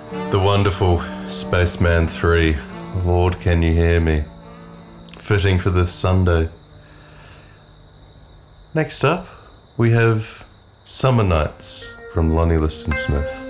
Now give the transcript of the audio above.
The wonderful Spaceman 3, Lord Can You Hear Me? Fitting for this Sunday. Next up, we have Summer Nights from Lonnie Liston Smith.